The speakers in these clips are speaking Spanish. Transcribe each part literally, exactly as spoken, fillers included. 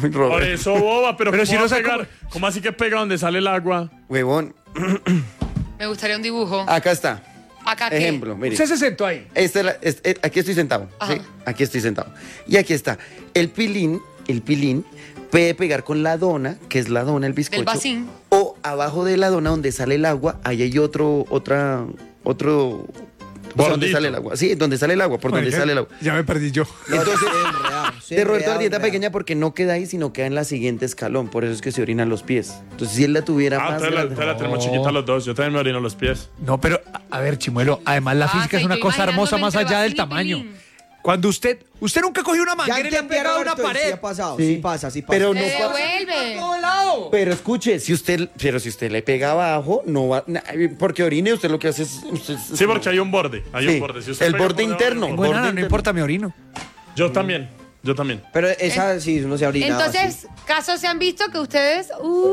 Por eso, boba, pero, pero ¿cómo si no va a sabe pegar? cómo- ¿Cómo así que pega donde sale el agua? Huevón. Me gustaría un dibujo. Acá está. Acá qué. Ejemplo, mire. Usted se sentó ahí. Esta es la- es- eh, aquí estoy sentado. Ajá. ¿sí? Aquí estoy sentado. Y aquí está. El pilín, el pilín puede pegar con la dona, que es la dona, el bizcocho. bacín. O abajo de la dona donde sale el agua, ahí hay otro, otra, otro. O sea, donde Bordito. sale el agua. Sí, donde sale el agua, por donde Marica, sale el agua. Ya me perdí yo. Entonces, enredado, sí, de Roberto enredado, Ardieta enredado. pequeña porque no queda ahí, sino queda en la siguiente escalón. Por eso es que se orinan los pies. Entonces, si él la tuviera Ah, más entonces la, grande- entonces la tenemos chiquita los dos. Yo también me orino los pies. No, pero, a a ver, Chimuelo, además la Pasa, física es y una yo cosa hermosa imaginándome más entre allá del Bacín y tamaño. Pilín. Cuando usted, usted nunca cogió una Ya manguera y le ha entendí a pegado a una Roberto, y sí pared. ha pasado, Sí. sí pasa, sí pasa. Pero no Se pasa- devuelve. todo lado. Pero escuche, si usted, pero si usted le pega abajo, no va, na- porque orine, usted lo que hace es, usted- Sí, porque hay un borde. Hay Sí, un borde. Si usted el pega borde por interno. debajo- Bueno, borde no interno. importa, me orino. Yo también. Yo también. Pero esa sí, uno se ha orinado Entonces, casos se han visto que ustedes. Uh,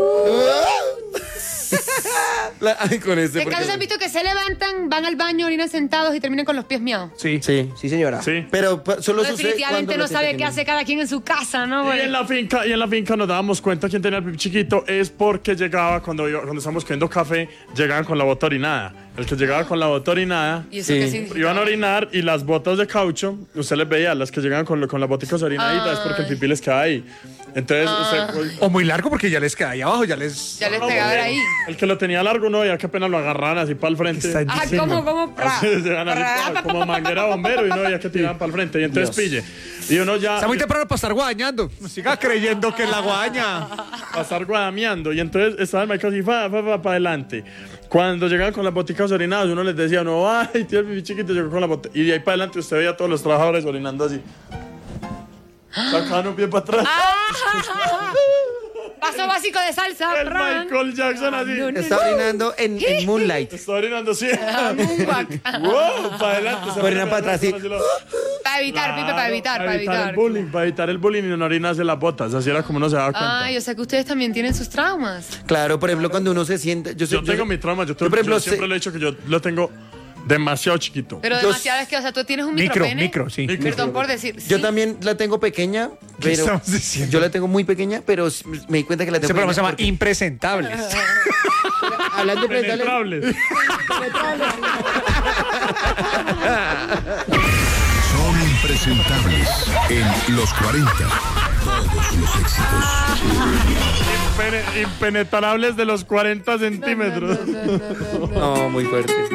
La- ay, con este ¿Qué porque- casos se han visto que se levantan, van al baño, orinan sentados y terminan con los pies miados? Sí. Sí, así. Sí, señora. Sí. pero pa- solo sucede Definitivamente cuando no la sabe sienta qué hace cada quien en su casa, ¿no? Y Bueno. en la finca, y en la finca nos dábamos cuenta quién tenía el pipí chiquito es porque llegaba cuando iba- cuando estábamos cogiendo café, llegaban con la bota orinada. El que llegaba con la bota orinada, ¿Y eso Sí. qué significa? iban a orinar y las botas de caucho, usted les veía, las que llegaban con, lo- con las boticas orinaditas, es porque el pipí les queda ahí. Entonces, usted, O muy largo porque ya les queda ahí abajo, ya les... Ya les pegaba ahí. el que lo tenía largo, no, ya qué pena lo agarraran así para el frente. Está Ah, diciendo? ¿cómo, cómo? Pra, Así, llegan así, pra, pa- como manguera bombero y no, ya que tiraban para el frente. Y entonces pille. Y uno ya. Está muy temprano para estar guadañando. Siga creyendo que es la guadaña. Para estar guadameando. Y entonces estaba el Michael así, fa, fa, fa, para adelante. Cuando llegaban con las boticas orinadas, uno les decía, no, ay, tío, el pipi chiquito llegó con la botella. Y de ahí para adelante usted veía a todos los trabajadores orinando así. Sacaban un pie para atrás. Ah. Paso básico de salsa. El Fran. Michael Jackson así. No, no, Está orinando en, en Moonlight. Está orinando así. Ah, moonwalk. Wow, para adelante. se Orina para atrás, sí. Para evitar, Pipe, para evitar, para evitar. el bullying, para evitar el bullying y no orinarse las botas. Así era como uno se daba cuenta. Ay, o sea que ustedes también tienen sus traumas. Claro, por ejemplo, cuando uno se sienta. Yo, sé- Yo tengo mi trauma, yo, tengo, por ejemplo, yo siempre sé- le he dicho que yo lo tengo demasiado chiquito. Pero Yo- demasiado es que, o sea, tú tienes un Micro, micropene. micro, sí. Micro. Perdón por decir. Yo ¿sí? también la tengo pequeña, ¿Qué pero estamos diciendo? yo la tengo muy pequeña, pero s- me di cuenta que la tengo Ese programa se pequeña llama porque- Impresentables. hablando de presentable- Penetrables. Son impresentables en los cuarenta. Todos los éxitos. Impene- impenetrables de los cuarenta centímetros. No, muy fuerte.